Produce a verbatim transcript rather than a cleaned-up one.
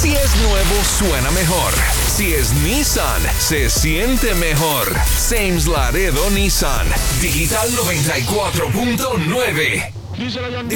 Si es nuevo, suena mejor. Si es Nissan, se siente mejor. Sames Laredo Nissan. Digital noventa y cuatro punto nueve. Díselo, John.